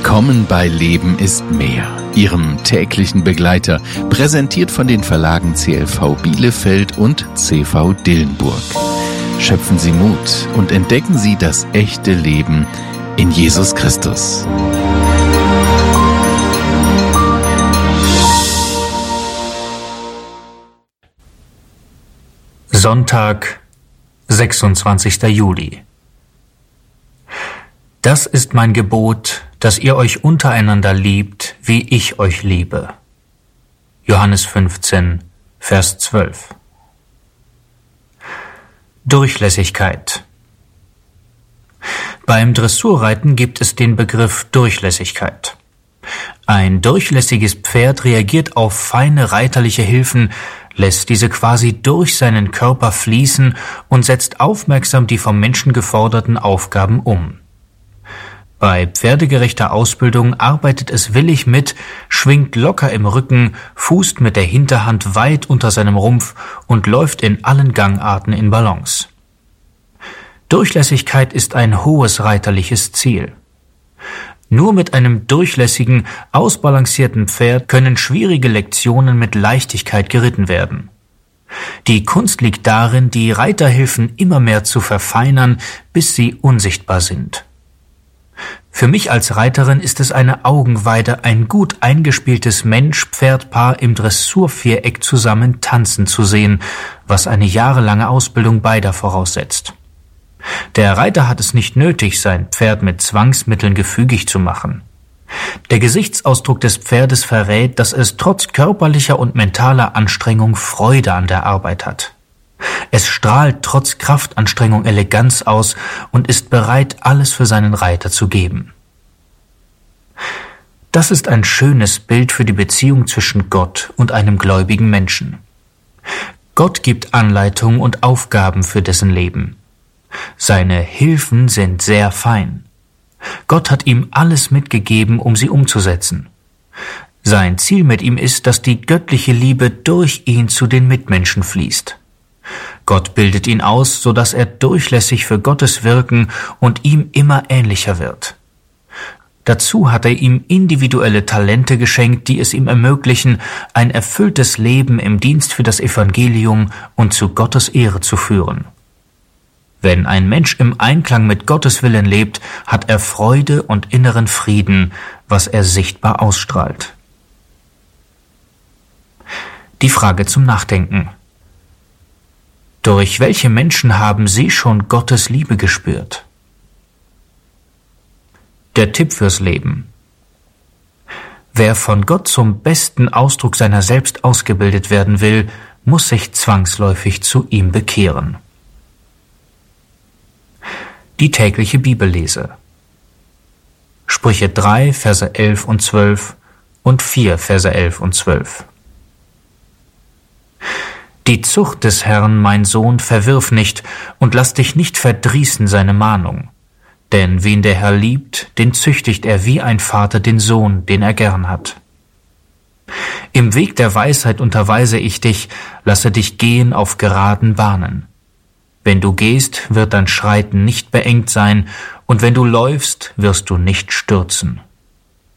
Willkommen bei Leben ist mehr, Ihrem täglichen Begleiter, präsentiert von den Verlagen CLV Bielefeld und CV Dillenburg. Schöpfen Sie Mut und entdecken Sie das echte Leben in Jesus Christus. Sonntag, 26. Juli. Das ist mein Gebot, dass ihr euch untereinander liebt, wie ich euch liebe. Johannes 15, Vers 12. Durchlässigkeit. Beim Dressurreiten gibt es den Begriff Durchlässigkeit. Ein durchlässiges Pferd reagiert auf feine reiterliche Hilfen, lässt diese quasi durch seinen Körper fließen und setzt aufmerksam die vom Menschen geforderten Aufgaben um. Bei pferdegerechter Ausbildung arbeitet es willig mit, schwingt locker im Rücken, fußt mit der Hinterhand weit unter seinem Rumpf und läuft in allen Gangarten in Balance. Durchlässigkeit ist ein hohes reiterliches Ziel. Nur mit einem durchlässigen, ausbalancierten Pferd können schwierige Lektionen mit Leichtigkeit geritten werden. Die Kunst liegt darin, die Reiterhilfen immer mehr zu verfeinern, bis sie unsichtbar sind. Für mich als Reiterin ist es eine Augenweide, ein gut eingespieltes Mensch-Pferd-Paar im Dressurviereck zusammen tanzen zu sehen, was eine jahrelange Ausbildung beider voraussetzt. Der Reiter hat es nicht nötig, sein Pferd mit Zwangsmitteln gefügig zu machen. Der Gesichtsausdruck des Pferdes verrät, dass es trotz körperlicher und mentaler Anstrengung Freude an der Arbeit hat. Es strahlt trotz Kraftanstrengung Eleganz aus und ist bereit, alles für seinen Reiter zu geben. Das ist ein schönes Bild für die Beziehung zwischen Gott und einem gläubigen Menschen. Gott gibt Anleitung und Aufgaben für dessen Leben. Seine Hilfen sind sehr fein. Gott hat ihm alles mitgegeben, um sie umzusetzen. Sein Ziel mit ihm ist, dass die göttliche Liebe durch ihn zu den Mitmenschen fließt. Gott bildet ihn aus, so dass er durchlässig für Gottes Wirken und ihm immer ähnlicher wird. Dazu hat er ihm individuelle Talente geschenkt, die es ihm ermöglichen, ein erfülltes Leben im Dienst für das Evangelium und zu Gottes Ehre zu führen. Wenn ein Mensch im Einklang mit Gottes Willen lebt, hat er Freude und inneren Frieden, was er sichtbar ausstrahlt. Die Frage zum Nachdenken. Durch welche Menschen haben Sie schon Gottes Liebe gespürt? Der Tipp fürs Leben. Wer von Gott zum besten Ausdruck seiner selbst ausgebildet werden will, muss sich zwangsläufig zu ihm bekehren. Die tägliche Bibellese. Sprüche 3, Verse 11 und 12 und 4, Verse 11 und 12. Die Zucht des Herrn, mein Sohn, verwirf nicht und lass dich nicht verdrießen seine Mahnung. Denn wen der Herr liebt, den züchtigt er wie ein Vater den Sohn, den er gern hat. Im Weg der Weisheit unterweise ich dich, lasse dich gehen auf geraden Bahnen. Wenn du gehst, wird dein Schreiten nicht beengt sein, und wenn du läufst, wirst du nicht stürzen.